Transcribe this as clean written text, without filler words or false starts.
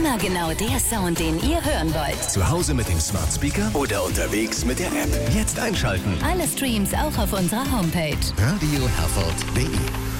Immer genau der Sound, den ihr hören wollt. Zu Hause mit dem Smart Speaker oder unterwegs mit der App. Jetzt einschalten. Alle Streams auch auf unserer Homepage. Radio Herford.de